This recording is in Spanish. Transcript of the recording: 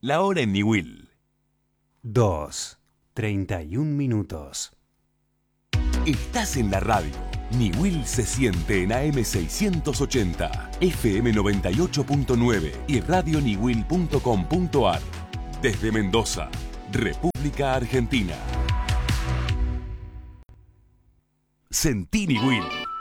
La hora en Niwil. 2:31. Estás en la radio. Niwil se siente en AM 680, FM 98.9 y radioniwil.com.ar. Desde Mendoza, República Argentina. Sentí Niwil.